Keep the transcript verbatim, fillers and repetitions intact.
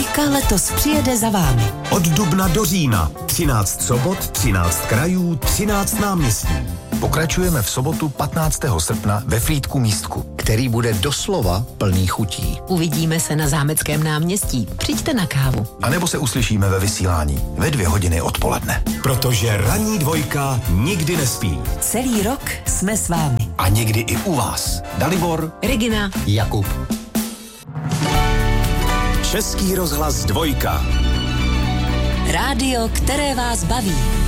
Dvojka letos přijede za vámi. Od dubna do října. třináct sobot, třináct krajů, třináct náměstí. Pokračujeme v sobotu patnáctého srpna ve Frýdku Místku, který bude doslova plný chutí. Uvidíme se na Zámeckém náměstí. Přijďte na kávu. A nebo se uslyšíme ve vysílání ve dvě hodiny odpoledne. Protože ranní dvojka nikdy nespí. Celý rok jsme s vámi. A někdy i u vás. Dalibor, Regina, Jakub. Český rozhlas dvojka. rádio, které vás baví.